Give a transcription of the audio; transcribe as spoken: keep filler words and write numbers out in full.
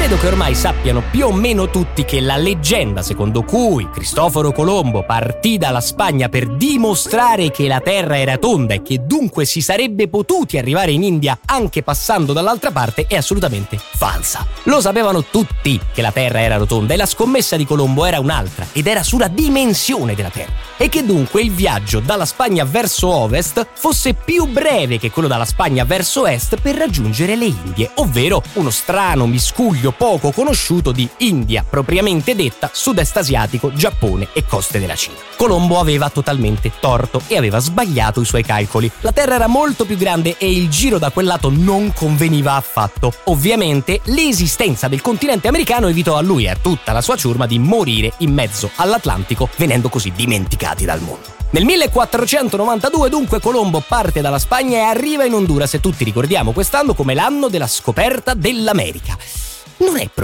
Credo che ormai sappiano più o meno tutti che la leggenda secondo cui Cristoforo Colombo partì dalla Spagna per dimostrare che la terra era tonda e che dunque si sarebbe potuti arrivare in India anche passando dall'altra parte è assolutamente falsa. Lo sapevano tutti che la terra era rotonda e la scommessa di Colombo era un'altra ed era sulla dimensione della terra e che dunque il viaggio dalla Spagna verso ovest fosse più breve che quello dalla Spagna verso est per raggiungere le Indie, ovvero uno strano miscuglio poco conosciuto di India propriamente detta, sud-est asiatico, Giappone e coste della Cina. Colombo aveva totalmente torto e aveva sbagliato i suoi calcoli. La Terra era molto più grande e il giro da quel lato non conveniva affatto. Ovviamente l'esistenza del continente americano evitò a lui e a tutta la sua ciurma di morire in mezzo all'Atlantico, venendo così dimenticati dal mondo. Nel millequattrocentonovantadue dunque Colombo parte dalla Spagna e arriva in Honduras e tutti ricordiamo quest'anno come l'anno della scoperta dell'America. Non è